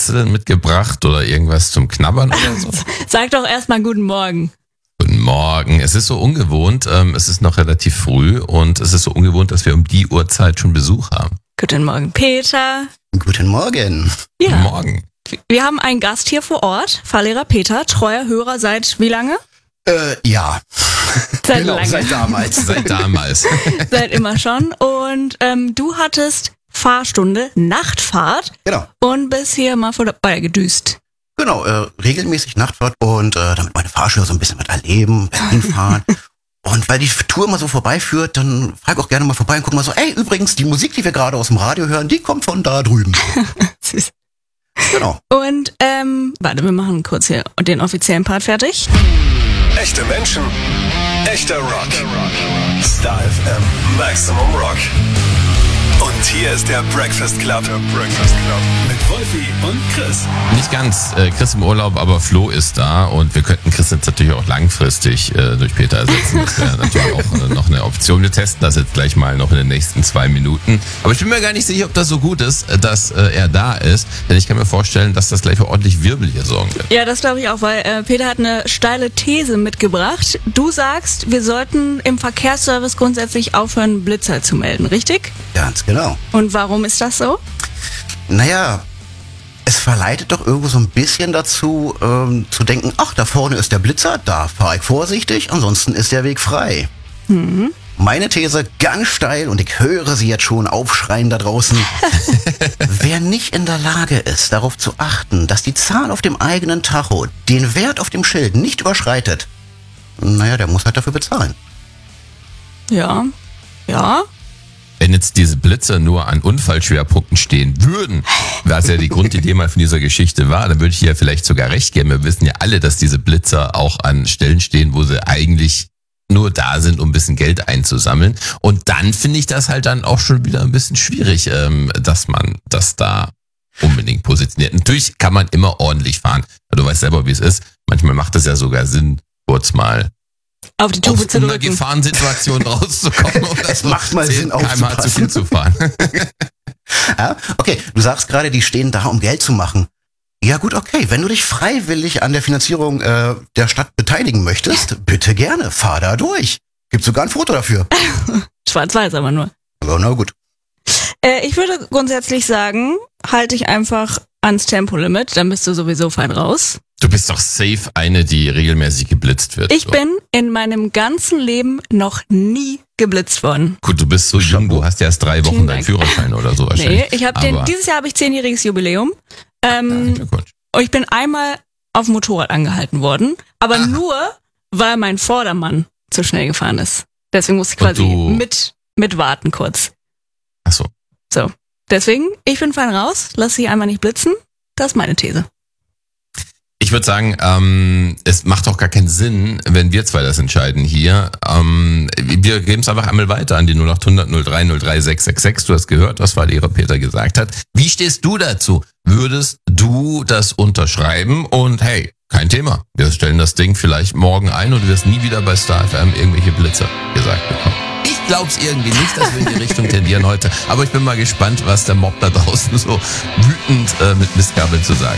hast du denn mitgebracht oder irgendwas zum Knabbern oder so? Sag doch erstmal guten Morgen. Guten Morgen. Es ist so ungewohnt, es ist noch relativ früh und es ist so ungewohnt, dass wir um die Uhrzeit schon Besuch haben. Guten Morgen, Peter. Guten Morgen. Ja. Guten Morgen. Wir haben einen Gast hier vor Ort, Fahrlehrer Peter, treuer Hörer seit wie lange? Ja. Seit Genau, lange. seit damals. Seit damals. Seit immer schon. Und du hattest Fahrstunde, Nachtfahrt Genau. und bist hier mal vorbei gedüst. Genau, regelmäßig Nachtfahrt und damit meine Fahrschüler so ein bisschen was erleben, Berlin fahren. Und weil die Tour immer so vorbeiführt, dann frag auch gerne mal vorbei und guck mal so, ey, übrigens, die Musik, die wir gerade aus dem Radio hören, die kommt von da drüben. Süß. Genau. Und, warte, wir machen kurz hier den offiziellen Part fertig. Echte Menschen, echter Rock. Star FM, Maximum Rock. Und hier ist der Breakfast Club. Mit Wolfi und Chris. Nicht ganz. Chris im Urlaub, aber Flo ist da und wir könnten Chris jetzt natürlich auch langfristig durch Peter ersetzen. Das wäre natürlich auch noch eine Option. Wir testen das jetzt gleich mal noch in den nächsten 2 Minuten. Aber ich bin mir gar nicht sicher, ob das so gut ist, dass er da ist. Denn ich kann mir vorstellen, dass das gleich für ordentlich Wirbel hier sorgen wird. Ja, das glaube ich auch, weil Peter hat eine steile These mitgebracht. Du sagst, wir sollten im Verkehrsservice grundsätzlich aufhören, Blitzer zu melden, richtig? Ganz genau. Und warum ist das so? Naja, es verleitet doch irgendwo so ein bisschen dazu, zu denken, ach, da vorne ist der Blitzer, da fahre ich vorsichtig, ansonsten ist der Weg frei. Meine These ganz steil und ich höre sie jetzt schon aufschreien da draußen. Wer nicht in der Lage ist, darauf zu achten, dass die Zahl auf dem eigenen Tacho den Wert auf dem Schild nicht überschreitet, naja, der muss halt dafür bezahlen. Ja. Wenn jetzt diese Blitzer nur an Unfallschwerpunkten stehen würden, was ja die Grundidee mal von dieser Geschichte war, dann würde ich ja vielleicht sogar recht geben. Wir wissen ja alle, dass diese Blitzer auch an Stellen stehen, wo sie eigentlich nur da sind, um ein bisschen Geld einzusammeln. Und dann finde ich das halt dann auch schon wieder ein bisschen schwierig, dass man das da unbedingt positioniert. Natürlich kann man immer ordentlich fahren. Du weißt selber, wie es ist. Manchmal macht es ja sogar Sinn, kurz mal Auf die Tube zu um einer drücken. Gefahrensituation rauszukommen, um das macht mal 10 Sinn, km/h zu aufzupassen. viel zu fahren. Ja? Okay, du sagst gerade, die stehen da, um Geld zu machen. Ja gut, okay, wenn du dich freiwillig an der Finanzierung der Stadt beteiligen möchtest, bitte gerne, fahr da durch. Gibt's sogar ein Foto dafür. Schwarz-weiß aber nur. Aber na gut. Ich würde grundsätzlich sagen, halte dich einfach ans Tempolimit, dann bist du sowieso fein raus. Du bist doch safe eine, die regelmäßig geblitzt wird. Ich so. bin in meinem ganzen Leben noch nie geblitzt worden. Gut, du bist so jung, du hast ja erst 3 Wochen Vielen deinen Dank. Führerschein oder so wahrscheinlich. Nee, ich habe dieses Jahr habe ich 10-jähriges Jubiläum. Glückwunsch. Und ich bin einmal auf dem Motorrad angehalten worden, aber nur, weil mein Vordermann zu schnell gefahren ist. Deswegen musste ich Und quasi mitwarten kurz. Achso. So. Deswegen, ich bin fein raus, lass sie einmal nicht blitzen. Das ist meine These. Ich würde sagen, es macht doch gar keinen Sinn, wenn wir zwei das entscheiden hier. Wir geben es einfach einmal weiter an die 0800 03 03 666. Du hast gehört, was Fahrlehrer Peter gesagt hat. Wie stehst du dazu? Würdest du das unterschreiben? Und hey, kein Thema. Wir stellen das Ding vielleicht morgen ein und du wirst nie wieder bei Star FM irgendwelche Blitzer gesagt bekommen. Ich glaub's irgendwie nicht, dass wir in die Richtung tendieren heute. Aber ich bin mal gespannt, was der Mob da draußen so wütend mit Mistgabeln zu sagen